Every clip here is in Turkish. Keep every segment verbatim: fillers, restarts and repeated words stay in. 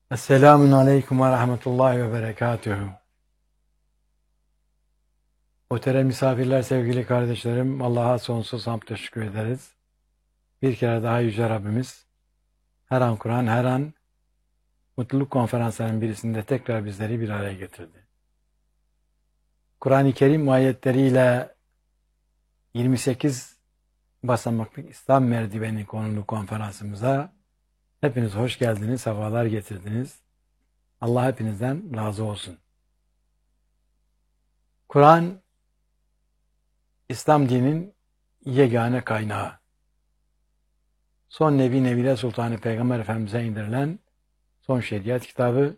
Esselamun Aleyküm ve Rahmetullahi ve Berekatühü. Muhterem misafirler, sevgili kardeşlerim, Allah'a sonsuz hamd teşekkür ederiz. Bir kere daha Yüce Rabbimiz her an Kur'an, her an mutluluk konferanslarının birisinde tekrar bizleri bir araya getirdi. Kur'an-ı Kerim ayetleriyle yirmi sekiz basamaklı İslam merdiveni konulu konferansımıza hepiniz hoş geldiniz, sefalar getirdiniz. Allah hepinizden razı olsun. Kur'an, İslam dininin yegane kaynağı. Son Nebi Nebiler Sultanı Peygamber Efendimiz'e indirilen son şeriat kitabı.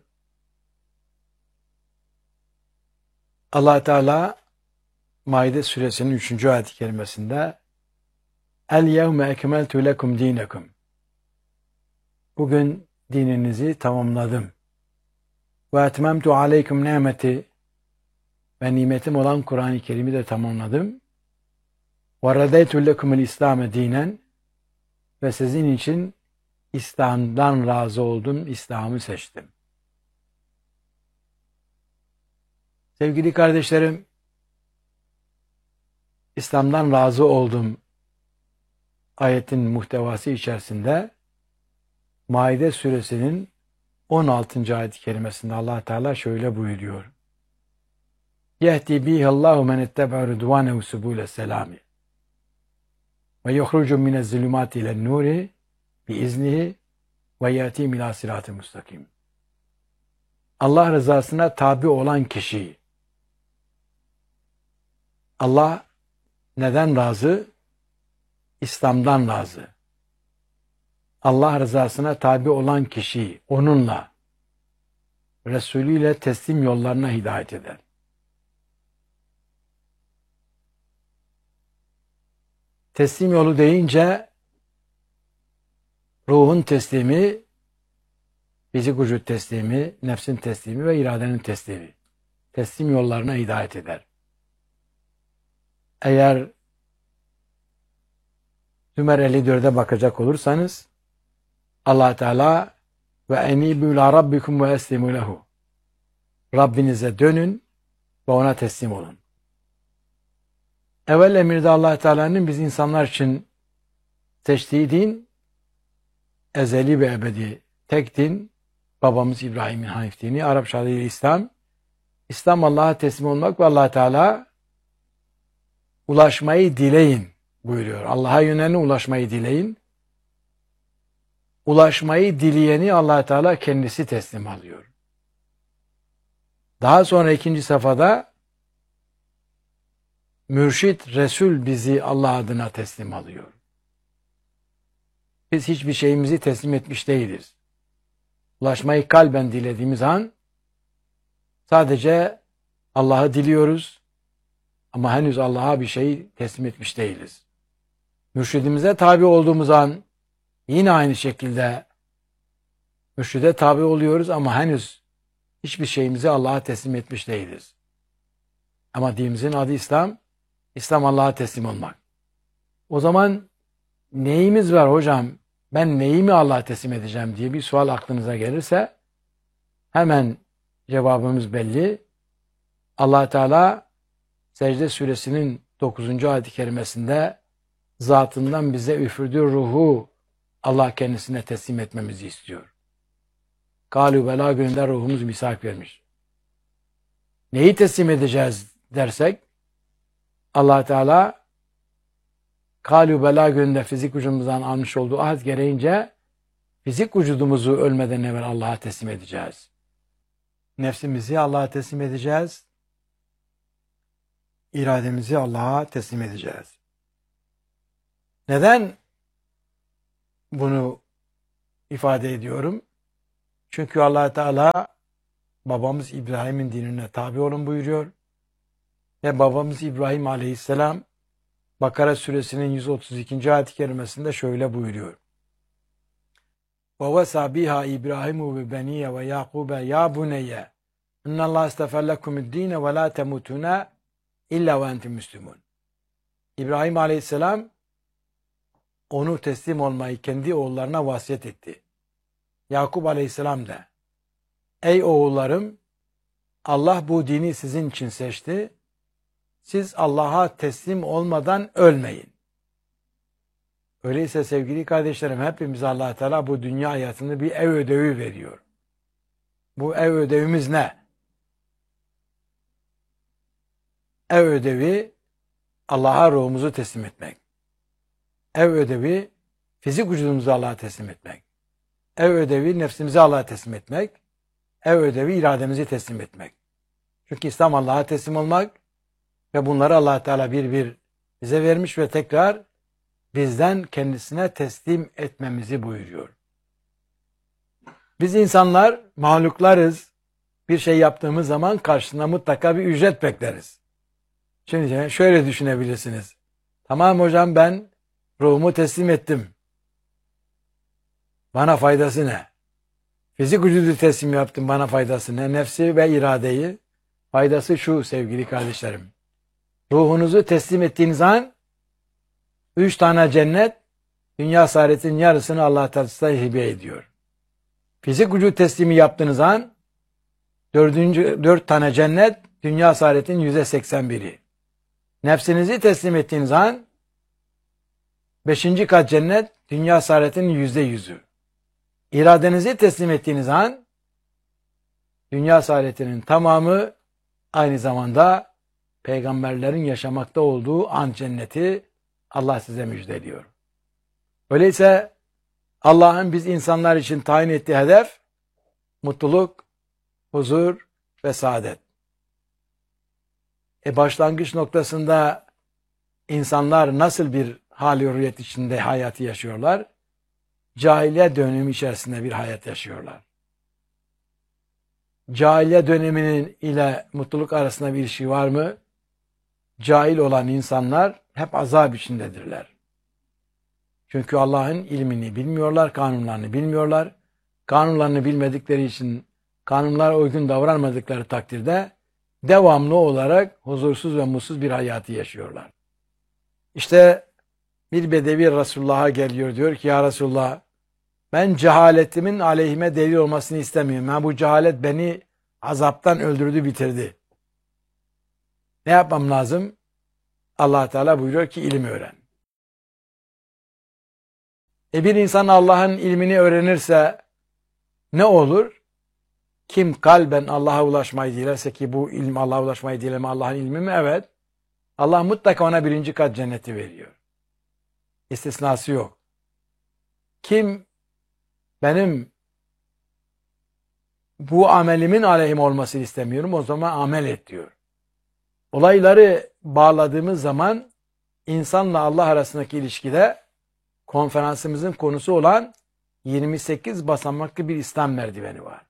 Allah Teala Maide suresinin üçüncü ayet-i kerimesinde El yevme ekmeltu lekum dinekum. Bugün dininizi tamamladım. Ve etmemtu aleykum nimeti. Ve nimetim olan Kur'an-ı Kerim'i de tamamladım. Ve radeytu lekumul İslam'e dinen. Ve sizin için İslam'dan razı oldum, İslam'ı seçtim. Sevgili kardeşlerim, İslam'dan razı oldum ayetin muhtevası içerisinde Maide suresinin on altıncı ayet-i kerimesinde Allah Teala şöyle buyuruyor. Yehdi bihallahu men itteba ridvanehu subule selami ve yuhrucu minez zulumati ilen nuri bi iznihi ve yati ila sırat-ı müstakim. Allah rızasına tabi olan kişi, Allah neden razı? İslam'dan razı. Allah rızasına tabi olan kişi onunla, Resulü ile teslim yollarına hidayet eder. Teslim yolu deyince ruhun teslimi, fizik vücut teslimi, nefsin teslimi ve iradenin teslimi. Teslim yollarına hidayet eder. Eğer Zümer elli dörde bakacak olursanız Allah Teala ve enibu ila rabbikum ve eslimu lehu. Rabbinize dönün ve ona teslim olun. Evvel emirde Allah Teala'nın biz insanlar için seçtiği din ezeli ve ebedi tek din, babamız İbrahim'in Hanif dini, Arapça adıyla İslam. İslam Allah'a teslim olmak ve Allah Teala ulaşmayı dileyin buyuruyor. Allah'a yöneline ulaşmayı dileyin. Ulaşmayı dileyeni Allah Teala kendisi teslim alıyor. Daha sonra ikinci safhada mürşit, Resul bizi Allah adına teslim alıyor. Biz hiçbir şeyimizi teslim etmiş değiliz. Ulaşmayı kalben dilediğimiz an sadece Allah'ı diliyoruz ama henüz Allah'a bir şey teslim etmiş değiliz. Mürşidimize tabi olduğumuz an yine aynı şekilde mürşide tabi oluyoruz ama henüz hiçbir şeyimizi Allah'a teslim etmiş değiliz. Ama dinimizin adı İslam, İslam Allah'a teslim olmak. O zaman neyimiz var hocam? Ben neyimi Allah'a teslim edeceğim diye bir sual aklınıza gelirse hemen cevabımız belli. Allah Teala Secde suresinin dokuzuncu ayet-i kerimesinde zatından bize üfürdüğü ruhu Allah kendisine teslim etmemizi istiyor. Kâlû belâ gününde ruhumuz misak vermiş. Neyi teslim edeceğiz dersek Allah Teala kâlû belâ gününde fizik vücudumuzdan almış olduğu ahd gereğince fizik vücudumuzu ölmeden evvel Allah'a teslim edeceğiz. Nefsimizi Allah'a teslim edeceğiz. İrademizi Allah'a teslim edeceğiz. Neden bunu ifade ediyorum? Çünkü Allah Teala babamız İbrahim'in dinine tabi olun buyuruyor. Ve babamız İbrahim Aleyhisselam Bakara suresinin yüz otuz ikinci ayet-i kerimesinde şöyle buyuruyor. وَوَسَى بِهَا إِبْرَاهِمُ وَبَنِيَّ وَيَعْقُوبَ يَا بُنَيَّ اِنَّ اللّٰهَ اسْتَفَى لَكُمُ الدِّينَ وَلَا تَمُوتُونَ İlla ve entum müslümun. İbrahim Aleyhisselam onu teslim olmayı kendi oğullarına vasiyet etti. Yakup Aleyhisselam da ey oğullarım, Allah bu dini sizin için seçti. Siz Allah'a teslim olmadan ölmeyin. Öyleyse sevgili kardeşlerim, hepimiz Allah Teala bu dünya hayatında bir ev ödevi veriyor. Bu ev ödevimiz ne? Ev ödevi Allah'a ruhumuzu teslim etmek. Ev ödevi fizik vücudumuzu Allah'a teslim etmek. Ev ödevi nefsimizi Allah'a teslim etmek. Ev ödevi irademizi teslim etmek. Çünkü İslam Allah'a teslim olmak ve bunları Allah Teala bir bir bize vermiş ve tekrar bizden kendisine teslim etmemizi buyuruyor. Biz insanlar mahluklarız. Bir şey yaptığımız zaman karşısında mutlaka bir ücret bekleriz. Şimdi şöyle düşünebilirsiniz. Tamam hocam, ben ruhumu teslim ettim. Bana faydası ne? Fizik vücudu teslim yaptım, bana faydası ne? Nefsi ve iradeyi. Faydası şu sevgili kardeşlerim. Ruhunuzu teslim ettiğiniz an üç tane cennet dünya saadetin yarısını Allah Teala size hibe ediyor. Fizik vücut teslimi yaptığınız an dördüncü, dört tane cennet dünya saadetin yüzde seksen biri. Nefsinizi teslim ettiğiniz an beşinci kat cennet dünya saadetin yüzde yüzü. İradenizi teslim ettiğiniz an dünya saadetinin tamamı, aynı zamanda peygamberlerin yaşamakta olduğu an cenneti Allah size müjdeliyor. Öyleyse Allah'ın biz insanlar için tayin ettiği hedef mutluluk, huzur ve saadet. E başlangıç noktasında insanlar nasıl bir hal-i hürriyet içinde hayatı yaşıyorlar? Cahiliye dönemi içerisinde bir hayat yaşıyorlar. Cahiliye döneminin ile mutluluk arasında bir ilişki var mı? Cahil olan insanlar hep azap içindedirler. Çünkü Allah'ın ilmini bilmiyorlar, kanunlarını bilmiyorlar. Kanunlarını bilmedikleri için, kanunlara uygun davranmadıkları takdirde devamlı olarak huzursuz ve mutsuz bir hayatı yaşıyorlar. İşte bir bedevi Resulullah'a geliyor, diyor ki ya Resulullah, ben cehaletimin aleyhime delil olmasını istemiyorum. Ha, bu cehalet beni azaptan öldürdü, bitirdi. Ne yapmam lazım? Allah Teala buyuruyor ki ilim öğren. E bir insan Allah'ın ilmini öğrenirse ne olur? Kim kalben Allah'a ulaşmayı dilerse, ki bu ilm Allah'a ulaşmayı dileme Allah'ın ilmi mi? Evet. Allah mutlaka ona birinci kat cenneti veriyor. İstisnası yok. Kim benim bu amelimin aleyhim olmasını istemiyorum, o zaman amel et diyor. Olayları bağladığımız zaman insanla Allah arasındaki ilişkide konferansımızın konusu olan yirmi sekiz basamaklı bir İslam merdiveni var.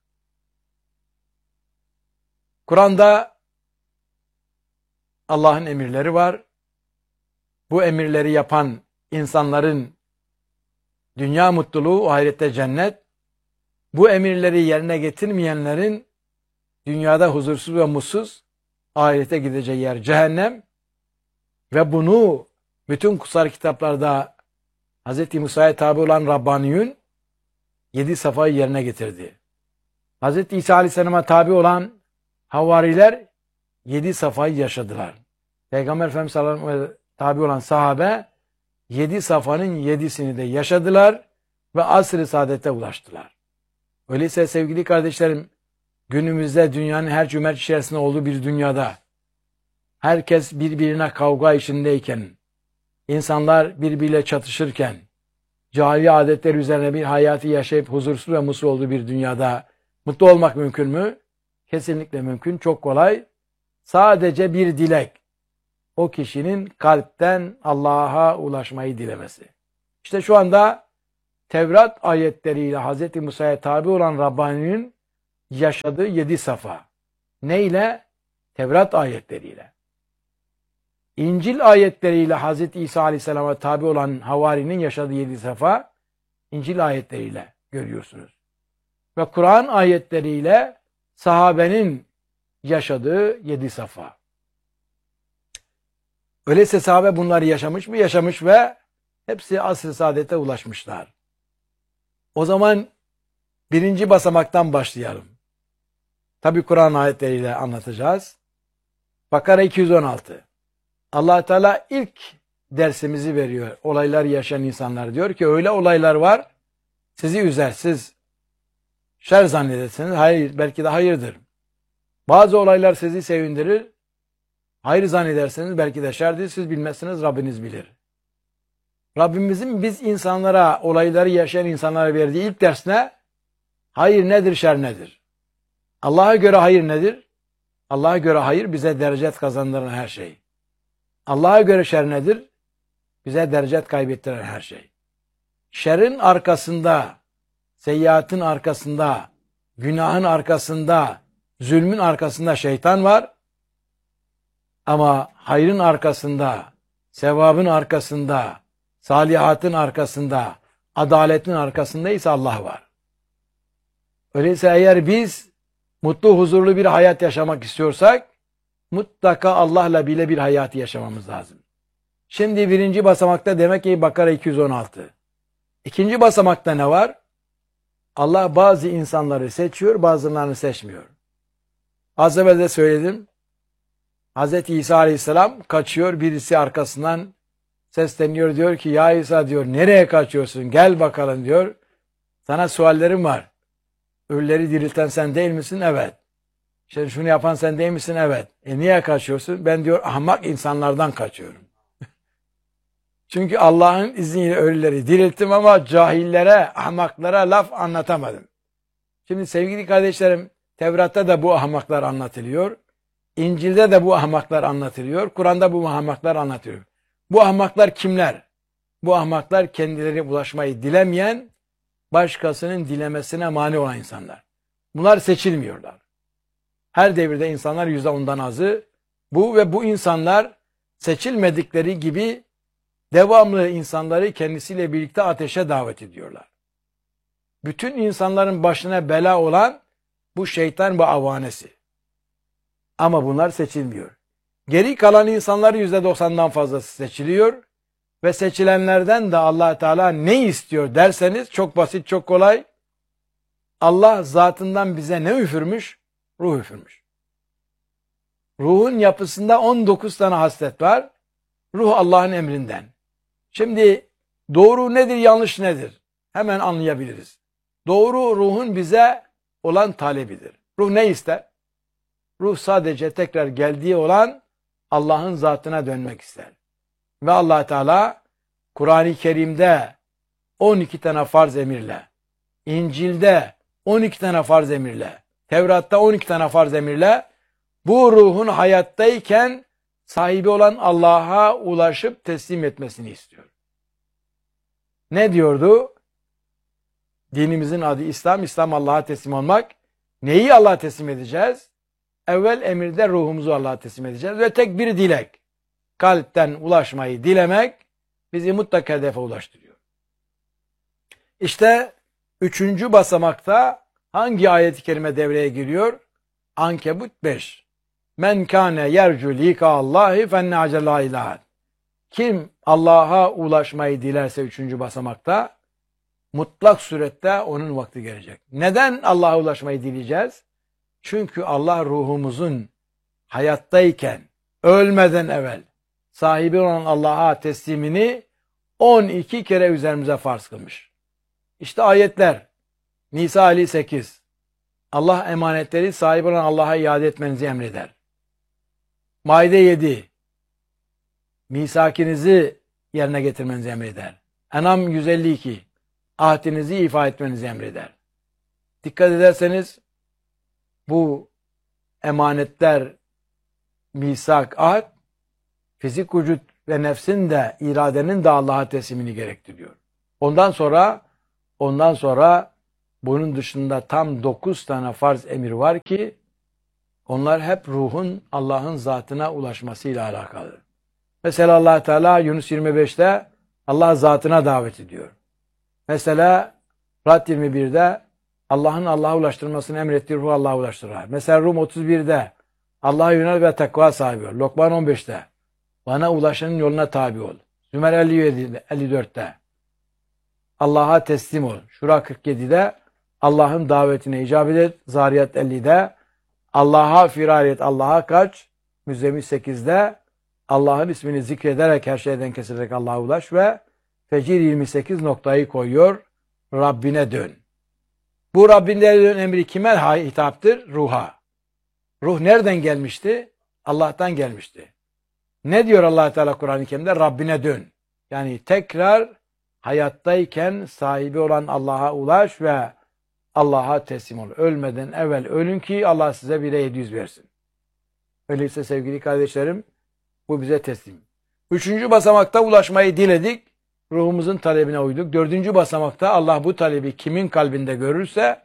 Kur'an'da Allah'ın emirleri var. Bu emirleri yapan insanların dünya mutluluğu, ahirette cennet. Bu emirleri yerine getirmeyenlerin dünyada huzursuz ve mutsuz, ahirete gideceği yer cehennem. Ve bunu bütün kutsal kitaplarda Hz. Musa'ya tabi olan Rabbaniyun yedi safayı yerine getirdi. Hz. İsa Aleyhisselam'a tabi olan havariler yedi safayı yaşadılar. Peygamber Efendimiz sallallahu aleyhi ve sellem tabi olan sahabe yedi safanın yedisini de yaşadılar ve asr-ı saadete ulaştılar. Öyleyse sevgili kardeşlerim, günümüzde dünyanın her cümerç içerisinde olduğu bir dünyada herkes birbirine kavga içindeyken, insanlar birbiriyle çatışırken, cahiliye adetler üzerine bir hayatı yaşayıp huzursuz ve mutsuz olduğu bir dünyada mutlu olmak mümkün mü? Kesinlikle mümkün, çok kolay. Sadece bir dilek, o kişinin kalpten Allah'a ulaşmayı dilemesi. İşte şu anda Tevrat ayetleriyle Hz. Musa'ya tabi olan Rabbani'nin yaşadığı yedi safa. Neyle? Tevrat ayetleriyle. İncil ayetleriyle Hz. İsa Aleyhisselam'a tabi olan havarinin yaşadığı yedi safa, İncil ayetleriyle görüyorsunuz. Ve Kur'an ayetleriyle sahabenin yaşadığı yedi safa. Öyleyse sahabe bunları yaşamış mı? Yaşamış ve hepsi asr-ı saadete ulaşmışlar. O zaman birinci basamaktan başlayalım. Tabi Kur'an ayetleriyle anlatacağız. Bakara iki yüz on altı. Allah Teala ilk dersimizi veriyor. Olaylar yaşayan insanlar diyor ki öyle olaylar var sizi üzer. Siz şer zannedersiniz. Hayır, belki de hayırdır. Bazı olaylar sizi sevindirir. Hayır zannederseniz belki de şerdir. Siz bilmezsiniz, Rabbiniz bilir. Rabbimizin biz insanlara, olayları yaşayan insanlara verdiği ilk ders ne? Hayır nedir, şer nedir? Allah'a göre hayır nedir? Allah'a göre hayır bize derecet kazandıran her şey. Allah'a göre şer nedir? Bize derecet kaybettiren her şey. Şerrin arkasında, seyyiatın arkasında, günahın arkasında, zulmün arkasında şeytan var. Ama hayrın arkasında, sevabın arkasında, salihatın arkasında, adaletin arkasında ise Allah var. Öyleyse eğer biz mutlu, huzurlu bir hayat yaşamak istiyorsak, mutlaka Allah'la bile bir hayatı yaşamamız lazım. Şimdi birinci basamakta demek ki Bakara iki yüz on altı. İkinci basamakta ne var? Allah bazı insanları seçiyor, bazılarını seçmiyor. Az evvel de söyledim. Hazreti İsa Aleyhisselam kaçıyor, birisi arkasından sesleniyor, diyor ki ya İsa diyor nereye kaçıyorsun, gel bakalım diyor. Sana suallerim var. Ölüleri dirilten sen değil misin? Evet. İşte şunu yapan sen değil misin? Evet. E niye kaçıyorsun? Ben diyor ahmak insanlardan kaçıyorum. Çünkü Allah'ın izniyle ölüleri dirilttim ama cahillere, ahmaklara laf anlatamadım. Şimdi sevgili kardeşlerim, Tevrat'ta da bu ahmaklar anlatılıyor. İncil'de de bu ahmaklar anlatılıyor. Kur'an'da bu ahmaklar anlatılıyor. Bu ahmaklar kimler? Bu ahmaklar kendileri ulaşmayı dilemeyen, başkasının dilemesine mani olan insanlar. Bunlar seçilmiyorlar. Her devirde insanlar yüzde ondan azı. Bu ve bu insanlar seçilmedikleri gibi devamlı insanları kendisiyle birlikte ateşe davet ediyorlar. Bütün insanların başına bela olan bu şeytan ve avanesi. Ama bunlar seçilmiyor. Geri kalan insanlar yüzde doksandan fazlası seçiliyor. Ve seçilenlerden de Allah Teala ne istiyor derseniz çok basit, çok kolay. Allah zatından bize ne üfürmüş? Ruh üfürmüş. Ruhun yapısında on dokuz tane haslet var. Ruh Allah'ın emrinden. Şimdi doğru nedir, yanlış nedir? Hemen anlayabiliriz. Doğru ruhun bize olan talebidir. Ruh ne ister? Ruh sadece tekrar geldiği olan Allah'ın zatına dönmek ister. Ve Allah Teala Kur'an-ı Kerim'de on iki tane farz emirle, İncil'de on iki tane farz emirle, Tevrat'ta on iki tane farz emirle bu ruhun hayattayken sahibi olan Allah'a ulaşıp teslim etmesini istiyor. Ne diyordu? Dinimizin adı İslam. İslam Allah'a teslim olmak. Neyi Allah'a teslim edeceğiz? Evvel emirde ruhumuzu Allah'a teslim edeceğiz. Ve tek bir dilek. Kalpten ulaşmayı dilemek bizi mutlaka hedefe ulaştırıyor. İşte üçüncü basamakta hangi ayet-i kerime devreye giriyor? Ankebut beş. Men kâne yercu lika Allahi fenne acela ilahat. Kim Allah'a ulaşmayı dilerse üçüncü basamakta mutlak surette onun vakti gelecek. Neden Allah'a ulaşmayı dileyeceğiz? Çünkü Allah ruhumuzun hayattayken, ölmeden evvel sahibi olan Allah'a teslimini on iki kere üzerimize farz kılmış. İşte ayetler. Nisa elli sekiz. Allah emanetleri sahibi olan Allah'a iade etmenizi emreder. Maide yedi. Misakinizi yerine getirmenizi emreder. Enam yüz elli iki. Ahdinizi ifa etmenizi emreder. Dikkat ederseniz bu emanetler, misak, ahd, fizik vücut ve nefsin de iradenin de Allah'a teslimini gerektiriyor. Ondan sonra ondan sonra bunun dışında tam dokuz tane farz emir var ki onlar hep ruhun Allah'ın zatına ulaşmasıyla alakalı. Mesela Allah Teala Yunus yirmi beşte Allah zatına davet ediyor. Mesela Rad yirmi birde Allah'ın Allah'a ulaştırmasını emrettiği ruhu Allah'a ulaştırır. Mesela Rum otuz birde Allah'a yönel ve takva sahibi ol. Lokman on beşte bana ulaşanın yoluna tabi ol. Zümer elli yedi, elli dörtte Allah'a teslim ol. Şura kırk yedide Allah'ın davetine icabet et. Zariyat ellide Allah'a firar et, Allah'a kaç. Müzzemmil sekizde Allah'ın ismini zikrederek her şeyden kesilerek Allah'a ulaş ve Fecir yirmi sekiz noktayı koyuyor. Rabbine dön. Bu Rabbine dön emri kime hitaptır? Ruha. Ruh nereden gelmişti? Allah'tan gelmişti. Ne diyor Allah Teala Kur'an-ı Kerim'de? Rabbine dön. Yani tekrar hayattayken sahibi olan Allah'a ulaş ve Allah'a teslim ol. Ölmeden evvel ölün ki Allah size bire yedi yüz versin. Öyleyse sevgili kardeşlerim, bu bize teslim. Üçüncü basamakta ulaşmayı diledik. Ruhumuzun talebine uyduk. Dördüncü basamakta Allah bu talebi kimin kalbinde görürse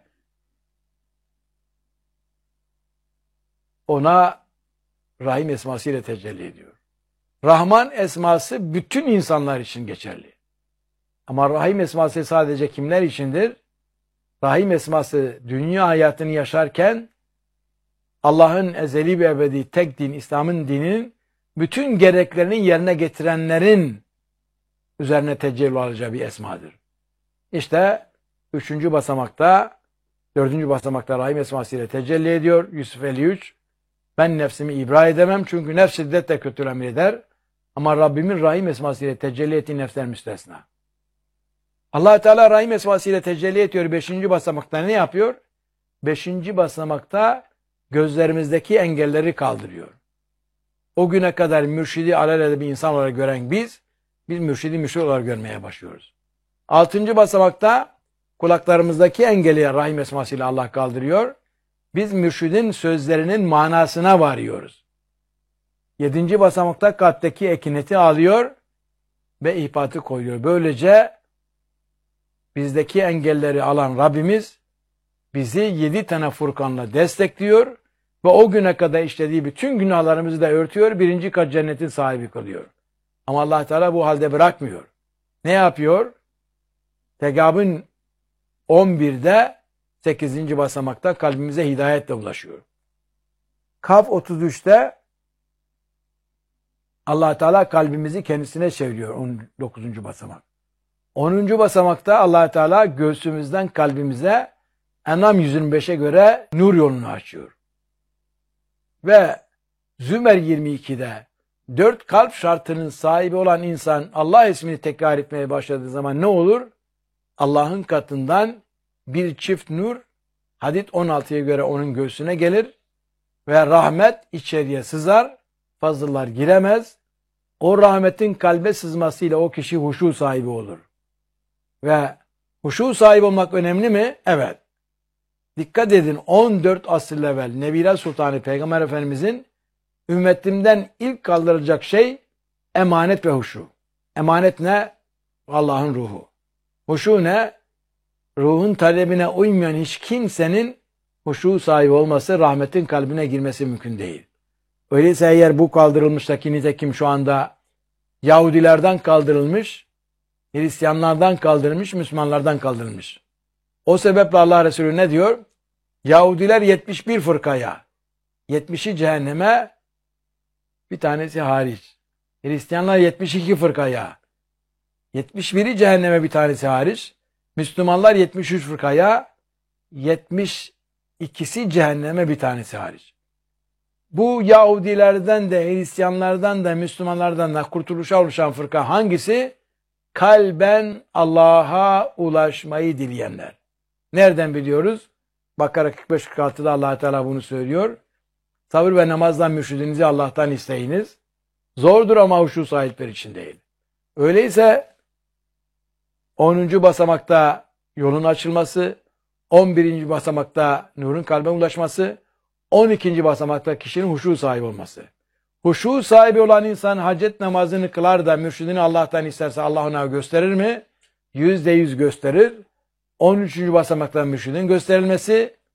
ona Rahim esmasıyla tecelli ediyor. Rahman esması bütün insanlar için geçerli. Ama Rahim esması sadece kimler içindir? Rahim esması dünya hayatını yaşarken Allah'ın ezeli ve ebedi tek din, İslam'ın dininin bütün gereklerini yerine getirenlerin üzerine tecelli alacağı bir esmadır. İşte üçüncü basamakta, dördüncü basamakta Rahim esmasıyla tecelli ediyor. Yusuf elli üç. Ben nefsimi ibra edemem çünkü nefs şiddetle kötü emreder. Ama Rabbimin Rahim esmasıyla tecelli ettiği nefsler müstesna. Allah Teala Rahim esmasıyla tecelli ediyor. Beşinci basamakta ne yapıyor? Beşinci basamakta gözlerimizdeki engelleri kaldırıyor. O güne kadar mürşidi alelade bir insan olarak gören biz, biz mürşidi mürşid olarak görmeye başlıyoruz. Altıncı basamakta kulaklarımızdaki engeli Rahim esmasıyla Allah kaldırıyor. Biz mürşidin sözlerinin manasına varıyoruz. Yedinci basamakta kalpteki ekineti alıyor ve ihbatı koyuyor. Böylece bizdeki engelleri alan Rabbimiz bizi yedi tane Furkan'la destekliyor ve o güne kadar işlediği bütün günahlarımızı da örtüyor, birinci kat cennetin sahibi kılıyor. Ama Allah Teala bu halde bırakmıyor. Ne yapıyor? Tegabün on birde sekizinci basamakta kalbimize hidayetle ulaşıyor. Kaf otuz üçte Allah Teala kalbimizi kendisine çeviriyor. on dokuzuncu basamak. onuncu basamakta Allah Teala göğsümüzden kalbimize En'am yüz yirmi beşe göre nur yolunu açıyor. Ve Zümer yirmi ikide dört kalp şartının sahibi olan insan Allah ismini tekrar etmeye başladığı zaman ne olur? Allah'ın katından bir çift nur Hadid on altıya göre onun göğsüne gelir ve rahmet içeriye sızar, fazıllar giremez. O rahmetin kalbe sızmasıyla o kişi huşu sahibi olur. Ve huşu sahibi olmak önemli mi? Evet. Dikkat edin, on dört asır evvel Nebiler Sultanı Peygamber Efendimizin ümmetimden ilk kaldırılacak şey emanet ve huşu. Emanet ne? Allah'ın ruhu. Huşu ne? Ruhun talebine uymayan hiç kimsenin huşu sahibi olması, rahmetin kalbine girmesi mümkün değil. Öyleyse eğer bu kaldırılmışsa ki nitekim şu anda Yahudilerden kaldırılmış, Hristiyanlardan kaldırılmış, Müslümanlardan kaldırılmış. O sebeple Allah Resulü ne diyor? Yahudiler yetmiş bir fırkaya, yetmişi cehenneme, bir tanesi hariç. Hristiyanlar yetmiş iki fırkaya, yetmiş biri cehenneme, bir tanesi hariç. Müslümanlar yetmiş üç fırkaya, yetmiş ikisi cehenneme, bir tanesi hariç. Bu Yahudilerden de, Hristiyanlardan da, Müslümanlardan da kurtuluşa oluşan fırka hangisi? Kalben Allah'a ulaşmayı dileyenler. Nereden biliyoruz? Bakara kırk beş kırk altıda Allah Teala bunu söylüyor. Sabır ve namazdan mürşidinizi Allah'tan isteyiniz. Zordur ama huşu sahipleri için değil. Öyleyse onuncu basamakta yolun açılması, on birinci basamakta nurun kalbe ulaşması, on ikinci basamakta kişinin huşu sahibi olması. Huşu sahibi olan insan hacet namazını kılar da mürşidini Allah'tan isterse Allah ona gösterir mi? Yüzde yüz gösterir. on üçüncü basamakta mürşidin gösterilmesi,